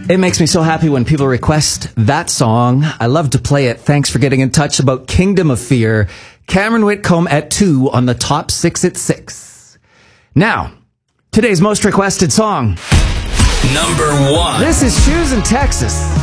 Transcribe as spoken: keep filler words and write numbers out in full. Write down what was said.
It makes me so happy when people request that song. I love to play it. Thanks for getting in touch about Kingdom of Fear. Cameron Whitcomb at two on the top six at six. Now, today's most requested song. Number one. This is Shoes in Texas.